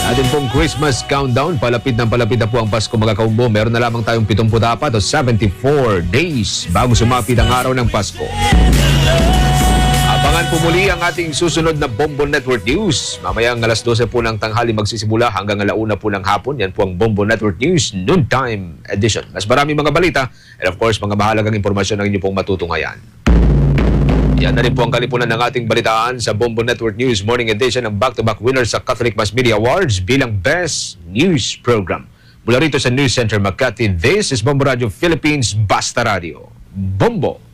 Atin pong Christmas countdown, palapit na po ang Pasko mga kaumbo. Meron na lamang tayong 74 o 74 days bago sumapit ang araw ng Pasko. Abangan po muli ang ating susunod na Bombo Network News. Mamayang alas 12 po ng tanghali magsisimula hanggang alauna po ng hapon. Yan po ang Bombo Network News Noontime Edition. Mas marami mga balita and of course mga mahalagang impormasyon ang inyo pong matutunghayan. Yan na rin po ang kalipunan ng ating balitaan sa Bombo Network News Morning Edition ng back-to-back winner sa Catholic Mass Media Awards bilang Best News Program. Mula rito sa News Center Makati, this is Bombo Radio Philippines Basta Radio. Bombo!